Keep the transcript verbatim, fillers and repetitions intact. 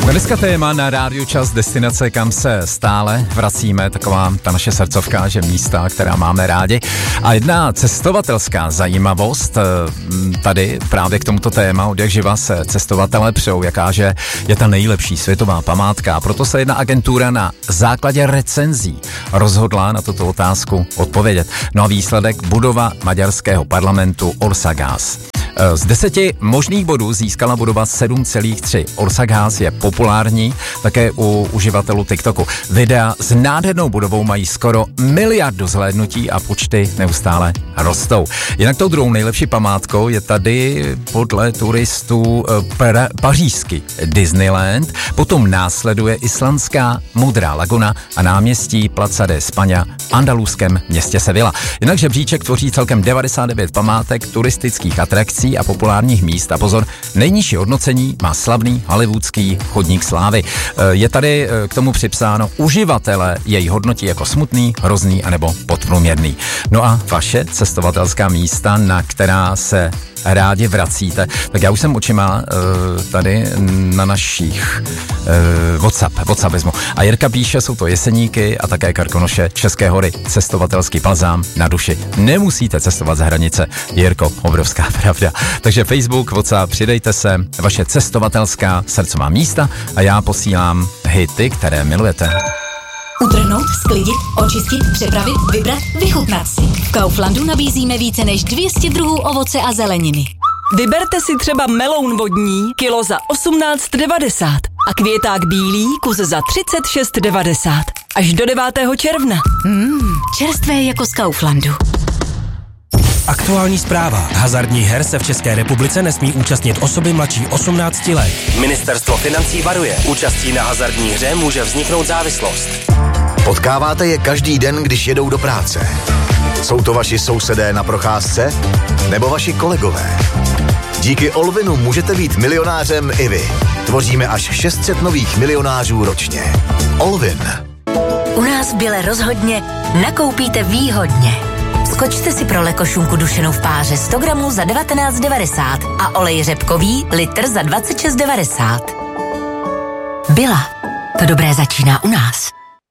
Dneska téma na Rádiu Čas, destinace, kam se stále vracíme, taková ta naše srdcovka, že místa, která máme rádi. A jedna cestovatelská zajímavost tady právě k tomuto téma, od jak živa se cestovatelé přijou, jakáže je ta nejlepší světová památka. Proto se jedna agentura na základě recenzí rozhodla na tuto otázku odpovědět. No a výsledek: budova maďarského parlamentu Országház. Z deseti možných bodů získala budova sedm celá tři. Országház je populární také u uživatelů TikToku. Videa s nádhernou budovou mají skoro miliardu zhlédnutí a počty neustále rostou. Jinak tou druhou nejlepší památkou je tady podle turistů pra- pařížský Disneyland, potom následuje islandská Modrá laguna a náměstí Plaza de España v andaluzském městě Sevilla. Jinak žebříček tvoří celkem devadesát devět památek, turistických atrakcí a populárních míst. A pozor, nejnižší hodnocení má slavný hollywoodský chodník slávy. Je tady k tomu připsáno: uživatele jej hodnotí jako smutný, hrozný anebo podprůměrný. No a vaše cestovatelská místa, na která se rádi vracíte, tak já už jsem očima uh, tady na našich uh, WhatsApp, WhatsApp vezmu. A Jirka píše, jsou to Jeseníky a také Krkonoše, České hory, cestovatelský balzám na duši. Nemusíte cestovat za hranice. Jirko, obrovská pravda. Takže Facebook, WhatsApp, přidejte se, vaše cestovatelská srdcová místa a já posílám hity, které milujete. Utrhnout, sklidit, očistit, přepravit, vybrat, vychutnat si. V Kauflandu nabízíme více než dvě stě druhů ovoce a zeleniny. Vyberte si třeba meloun vodní, kilo za osmnáct devadesát a květák bílý, kus za třicet šest devadesát. Až do devátého června. Mmm, čerstvé jako z Kauflandu. Aktuální zpráva. Hazardních her se v České republice nesmí účastnit osoby mladší osmnácti let. Ministerstvo financí varuje. Účastí na hazardní hře může vzniknout závislost. Potkáváte je každý den, když jedou do práce. Jsou to vaši sousedé na procházce? Nebo vaši kolegové? Díky Olvinu můžete být milionářem i vy. Tvoříme až šest set nových milionářů ročně. Olvin. U nás v Bile rozhodně nakoupíte výhodně. Skočte si pro lekošunku dušenou v páře sto gramů za devatenáct devadesát a olej řepkový litr za dvacet šest devadesát. Bila. To dobré začíná u nás.